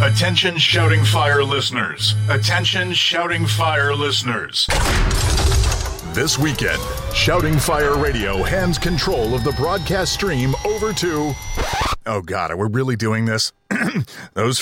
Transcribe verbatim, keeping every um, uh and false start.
Attention Shouting Fire listeners. Attention Shouting Fire listeners. This weekend, Shouting Fire Radio hands control of the broadcast stream over to... Oh God, are we really doing this? Those